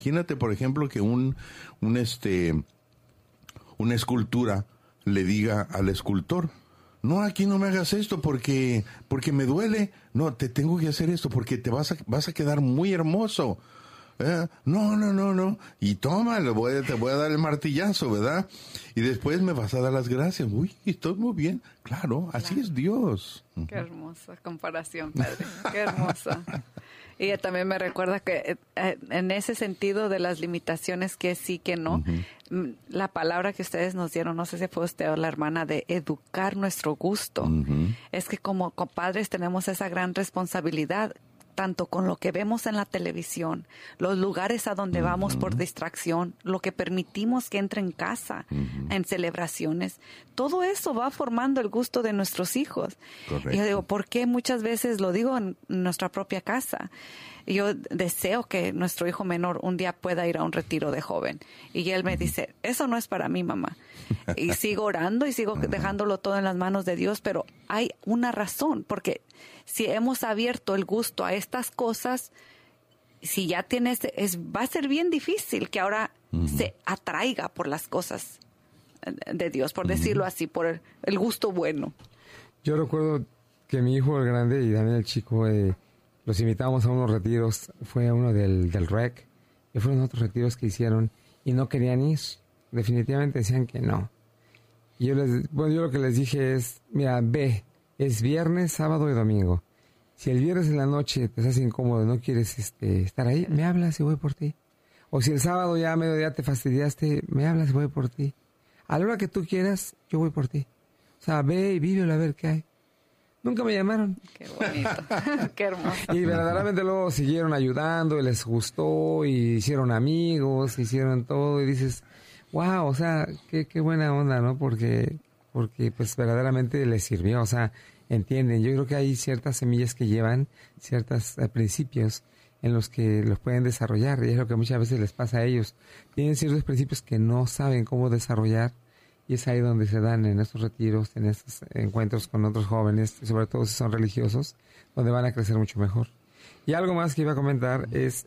Imagínate, por ejemplo, que una escultura le diga al escultor, no, aquí no me hagas esto porque me duele. No, te tengo que hacer esto porque te vas a quedar muy hermoso. No. Y toma, te voy a dar el martillazo, ¿verdad? Y después me vas a dar las gracias. Uy, estoy muy bien. Claro, así es Dios. Qué hermosa comparación, Padre. Qué hermosa. Y ella también me recuerda que en ese sentido de las limitaciones que sí, que no, la palabra que ustedes nos dieron, no sé si fue usted o la hermana, de educar nuestro gusto. Es que como padres tenemos esa gran responsabilidad, tanto con lo que vemos en la televisión, los lugares a donde vamos por distracción, lo que permitimos que entre en casa, en celebraciones, todo eso va formando el gusto de nuestros hijos. Correcto. Y yo digo, ¿por qué muchas veces lo digo en nuestra propia casa? Yo deseo que nuestro hijo menor un día pueda ir a un retiro de joven. Y él me dice, eso no es para mí, mamá. Y sigo orando y sigo dejándolo todo en las manos de Dios, pero hay una razón, porque si hemos abierto el gusto a estas cosas, si ya tienes, va a ser bien difícil que ahora se atraiga por las cosas de Dios, por decirlo así, por el gusto bueno. Yo recuerdo que mi hijo, el grande, y también el chico, los invitamos a unos retiros. Fue uno del REC, y fueron otros retiros que hicieron, y no querían ir. Definitivamente decían que no. Y yo lo que les dije es, mira, ve, es viernes, sábado y domingo. Si el viernes en la noche te estás incómodo, no quieres estar ahí, me hablas y voy por ti. O si el sábado ya a mediodía te fastidiaste, me hablas y voy por ti. A la hora que tú quieras, yo voy por ti. O sea, ve y vívelo a ver qué hay. Nunca me llamaron. Qué bonito. Qué hermoso. Y verdaderamente luego siguieron ayudando y les gustó y hicieron amigos, hicieron todo y dices, wow, o sea, qué buena onda, ¿no? Porque pues verdaderamente les sirvió, o sea, entienden. Yo creo que hay ciertas semillas que llevan ciertos principios en los que los pueden desarrollar, y es lo que muchas veces les pasa a ellos. Tienen ciertos principios que no saben cómo desarrollar, y es ahí donde se dan en estos retiros, en estos encuentros con otros jóvenes, sobre todo si son religiosos, donde van a crecer mucho mejor. Y algo más que iba a comentar es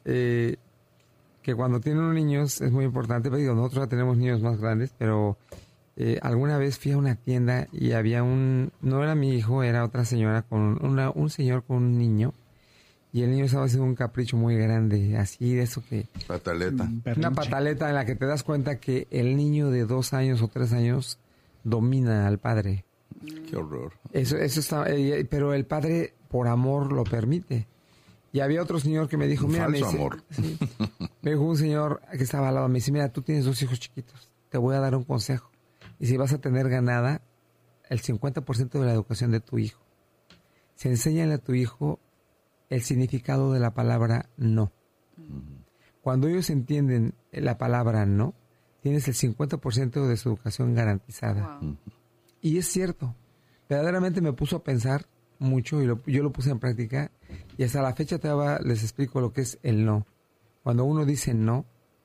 que cuando tienen niños es muy importante, pero digo, nosotros ya tenemos niños más grandes, pero alguna vez fui a una tienda y había no era mi hijo, era otra señora un señor con un niño, y el niño estaba haciendo un capricho muy grande, así de eso que... Pataleta. Una pataleta en la que te das cuenta que el niño de 2 años o 3 años domina al padre. Qué horror. Eso está, pero el padre por amor lo permite. Y había otro señor que me dijo, mira, falso amor. Sí, me dijo un señor que estaba al lado, me dice, mira, tú tienes 2 hijos chiquitos, te voy a dar un consejo. Y si vas a tener ganada el 50% de la educación de tu hijo, se enséñale a tu hijo el significado de la palabra no. Cuando ellos entienden la palabra no, tienes el 50% de su educación garantizada. Wow. Y es cierto. Verdaderamente me puso a pensar mucho y yo lo puse en práctica, y hasta la fecha les explico lo que es el no. Cuando uno dice no,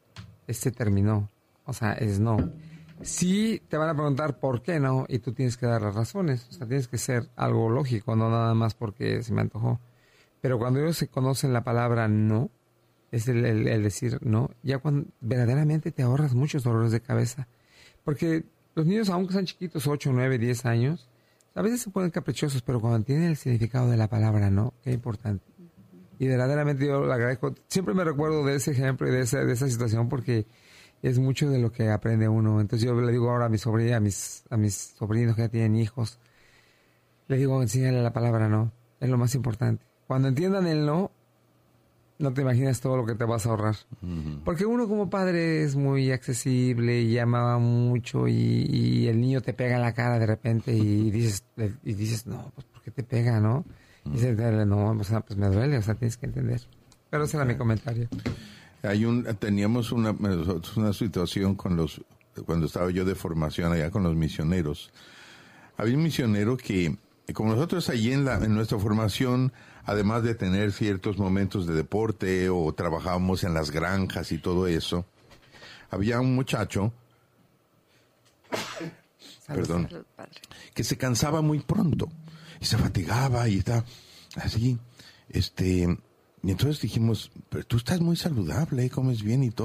terminó. O sea, es no. Sí te van a preguntar por qué no, y tú tienes que dar las razones. O sea, tienes que ser algo lógico, no nada más porque se me antojó. Pero cuando ellos se conocen la palabra no, es el decir no, ya cuando verdaderamente te ahorras muchos dolores de cabeza. Porque los niños, aunque sean chiquitos, 8, 9, 10 años, a veces se ponen caprichosos, pero cuando tienen el significado de la palabra no, qué importante. Y verdaderamente yo le agradezco. Siempre me recuerdo de ese ejemplo y de esa situación, porque es mucho de lo que aprende uno. Entonces yo le digo ahora a mi sobrina, a mis sobrinos que ya tienen hijos, les digo, enséñale la palabra no, es lo más importante. Cuando entiendan el no te imaginas todo lo que te vas a ahorrar. Porque uno como padre es muy accesible y amaba mucho, y el niño te pega en la cara de repente y dices, no, pues ¿por qué te pega, no? Y dices, no, o sea, pues me duele, o sea, tienes que entender. Pero ese era mi comentario. Teníamos una situación cuando estaba yo de formación allá con los misioneros. Había un misionero que, como nosotros allí en nuestra formación, además de tener ciertos momentos de deporte o trabajábamos en las granjas y todo eso, había un muchacho, que se cansaba muy pronto y se fatigaba y estaba así, y entonces dijimos, pero tú estás muy saludable, comes bien y todo.